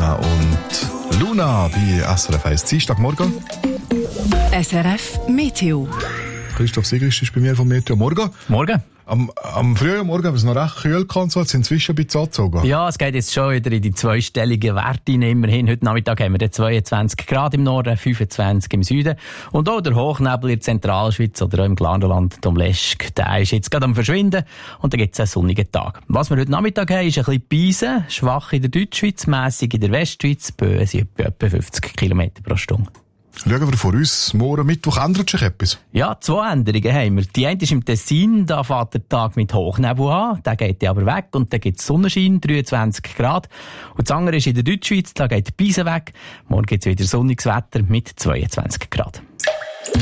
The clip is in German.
Anna und Luna bei SRF 1 Dienstagmorgen. SRF Meteo. Christoph Sigrist ist bei mir vom Meteo. Morgen. Morgen. Am frühen Morgen haben wir es noch recht kühl gehabt, so, jetzt sind inzwischen ein bisschen angezogen. Ja, es geht jetzt schon wieder in die zweistelligen Werte rein. Immerhin, heute Nachmittag haben wir 22 Grad im Norden, 25 im Süden. Und auch der Hochnebel in der Zentralschweiz oder auch im Glarnerland, Domleschg, der ist jetzt gerade am Verschwinden. Und dann gibt es einen sonnigen Tag. Was wir heute Nachmittag haben, ist ein bisschen Beisen, schwach in der Deutschschweiz, mässig in der Westschweiz, Böen sind etwa 50 km pro Stunde. Schauen wir vor uns, morgen Mittwoch ändert sich etwas? Ja, 2 Änderungen haben wir. Die eine ist im Tessin, da fährt der Tag mit Hochnebel an, der geht aber weg und dann gibt es Sonnenschein, 23 Grad. Und das andere ist in der Deutschschweiz, da geht die Beise weg, morgen gibt es wieder sonniges Wetter mit 22 Grad.